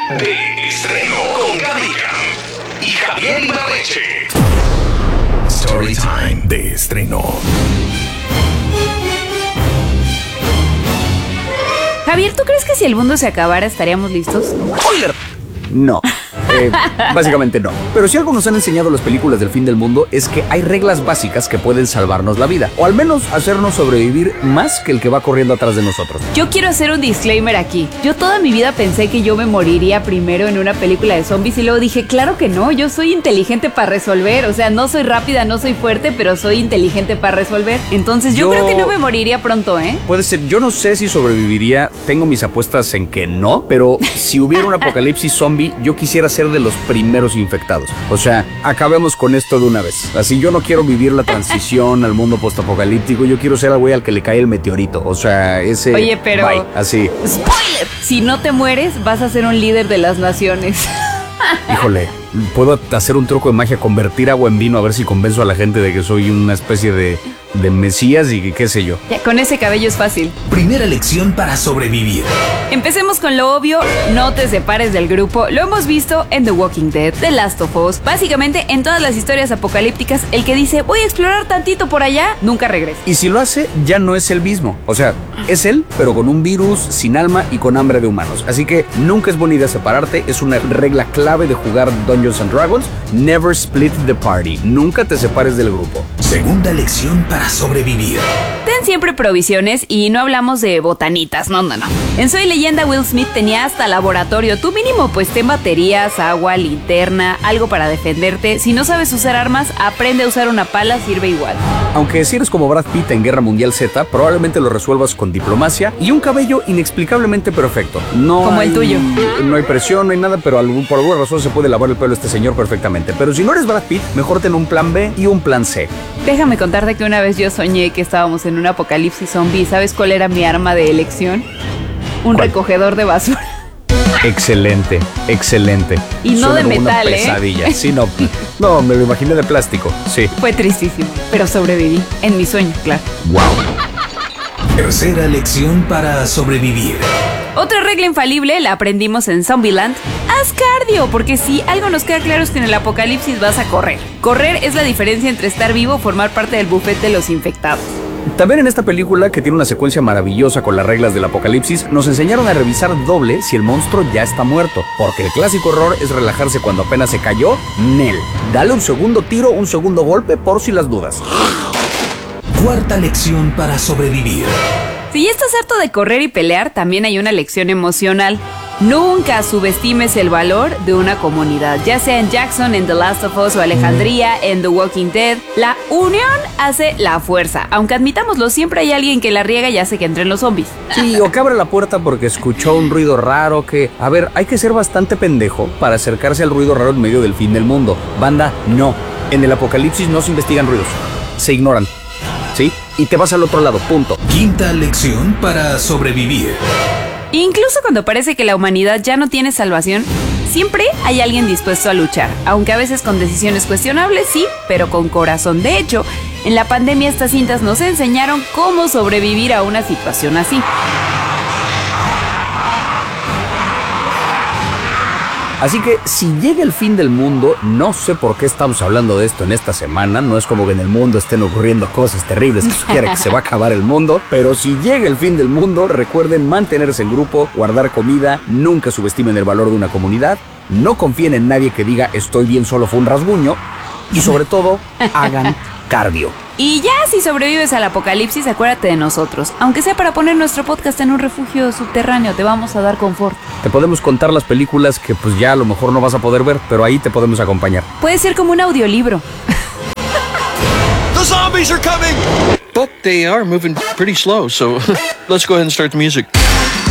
De estreno con Gaby Cam y Javier Ibarreche. Storytime de estreno. Javier, ¿tú crees que si el mundo se acabara estaríamos listos? ¡Spoiler! No. Básicamente no. Pero si algo nos han enseñado las películas del fin del mundo es que hay reglas básicas que pueden salvarnos la vida, o al menos hacernos sobrevivir más que el que va corriendo atrás de nosotros. Yo quiero hacer un disclaimer aquí. Yo toda mi vida pensé que yo me moriría primero en una película de zombies y luego dije, claro que no, yo soy inteligente para resolver. O sea, no soy rápida, no soy fuerte, pero soy inteligente para resolver. Entonces yo creo que no me moriría pronto, ¿eh? Puede ser, yo no sé si sobreviviría, tengo mis apuestas en que no, pero si hubiera un apocalipsis zombie, yo quisiera ser de los primeros infectados. O sea, acabemos con esto de una vez. Así, yo no quiero vivir la transición al mundo postapocalíptico, yo quiero ser el güey al que le cae el meteorito. O sea, ese... Oye, pero... Bye, así. ¡Spoiler! Si no te mueres, vas a ser un líder de las naciones. Híjole, puedo hacer un truco de magia, convertir agua en vino, a ver si convenzo a la gente de que soy una especie de mesías y qué sé yo. Ya, con ese cabello es fácil. Primera lección para sobrevivir. Empecemos con lo obvio, no te separes del grupo. Lo hemos visto en The Walking Dead, The Last of Us. Básicamente, en todas las historias apocalípticas, el que dice, voy a explorar tantito por allá, nunca regresa. Y si lo hace, ya no es el mismo. O sea, es él, pero con un virus, sin alma y con hambre de humanos. Así que nunca es buena idea separarte. Es una regla clave de jugar Dungeons and Dragons. Never split the party. Nunca te separes del grupo. Segunda lección para sobrevivir. Ten siempre provisiones y no hablamos de botanitas, no. En Soy Leyenda, Will Smith tenía hasta laboratorio. Tú mínimo pues ten baterías, agua, linterna, algo para defenderte. Si no sabes usar armas, aprende a usar una pala, sirve igual. Aunque si eres como Brad Pitt en Guerra Mundial Z, probablemente lo resuelvas con diplomacia y un cabello inexplicablemente perfecto. No como el tuyo. No hay presión, no hay nada, pero por alguna razón se puede lavar el pelo este señor perfectamente. Pero si no eres Brad Pitt, mejor ten un plan B y un plan C. Déjame contarte que una vez yo soñé que estábamos en un apocalipsis zombie. ¿Sabes cuál era mi arma de elección? Un ¿Cuál? recogedor de basura. Excelente, excelente. Y no suena de como metal, una pesadilla. Sí, no, me lo imaginé de plástico, sí. Fue tristísimo, pero sobreviví. En mi sueño, claro. Wow. Tercera lección para sobrevivir. Otra regla infalible la aprendimos en Zombieland. Haz cardio, porque si algo nos queda claro es que en el apocalipsis vas a correr. Correr es la diferencia entre estar vivo o formar parte del buffet de los infectados. También en esta película, que tiene una secuencia maravillosa con las reglas del apocalipsis, nos enseñaron a revisar doble si el monstruo ya está muerto, porque el clásico error es relajarse cuando apenas se cayó. Nel, dale un segundo tiro, un segundo golpe por si las dudas. Cuarta lección para sobrevivir. Si ya estás harto de correr y pelear, también hay una lección emocional. Nunca subestimes el valor de una comunidad, ya sea en Jackson, en The Last of Us o Alejandría, en The Walking Dead. La unión hace la fuerza. Aunque admitámoslo, siempre hay alguien que la riega y hace que entren los zombies. Sí, o que abre la puerta porque escuchó un ruido raro que... A ver, hay que ser bastante pendejo para acercarse al ruido raro en medio del fin del mundo. Banda, no. En el apocalipsis no se investigan ruidos. Se ignoran. ¿Sí? Y te vas al otro lado, punto. Quinta lección para sobrevivir. Incluso cuando parece que la humanidad ya no tiene salvación, siempre hay alguien dispuesto a luchar, aunque a veces con decisiones cuestionables, sí, pero con corazón. De hecho, en la pandemia estas cintas nos enseñaron cómo sobrevivir a una situación así. Así que si llega el fin del mundo, no sé por qué estamos hablando de esto en esta semana, no es como que en el mundo estén ocurriendo cosas terribles que sugieren que se va a acabar el mundo, pero si llega el fin del mundo, recuerden mantenerse en grupo, guardar comida, nunca subestimen el valor de una comunidad, no confíen en nadie que diga estoy bien, solo fue un rasguño, y sobre todo, hagan cardio. Y ya si sobrevives al apocalipsis, acuérdate de nosotros. Aunque sea para poner nuestro podcast en un refugio subterráneo, te vamos a dar confort. Te podemos contar las películas que pues ya a lo mejor no vas a poder ver, pero ahí te podemos acompañar. Puede ser como un audiolibro. The zombies are coming! But they are moving pretty slow, so let's go ahead and start the music.